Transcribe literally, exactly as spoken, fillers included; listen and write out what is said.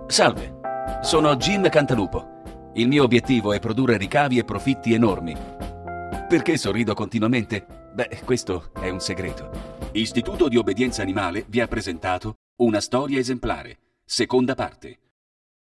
Salve, sono Jim Cantalupo. Il mio obiettivo è produrre ricavi e profitti enormi. Perché sorrido continuamente? Beh, questo è un segreto. Istituto di Obbedienza Animale vi ha presentato Una storia esemplare, seconda parte.